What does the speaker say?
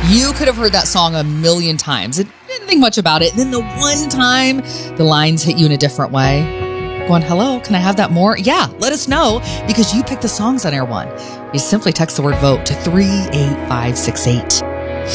You could have heard that song a million times and didn't think much about it. And then the one time the lines hit you in a different way, going, hello, can I have that more? Yeah, let us know, because you picked the songs on Air One. You simply text the word vote to 38568.